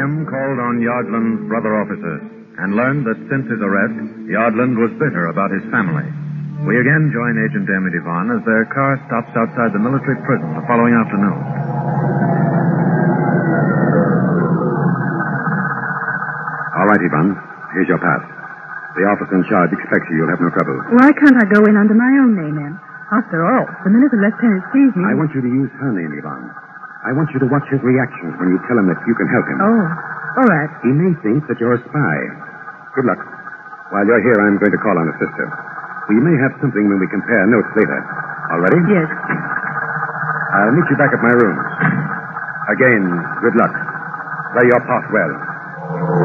Jim called on Yardland's brother officers and learned that since his arrest, Yardland was bitter about his family. We again join Agent Amy Devon as their car stops outside the military prison the following afternoon. All right, Yvonne. Here's your pass. The officer in charge expects you. You'll have no trouble. Why can't I go in under my own name, then? After all, the minute the lieutenant sees me... I want you to use her name, Yvonne. I want you to watch his reactions when you tell him that you can help him. Oh, all right. He may think that you're a spy. Good luck. While you're here, I'm going to call on his sister. We may have something when we compare notes later. All ready? Yes. I'll meet you back at my rooms. Again, good luck. Play your part well.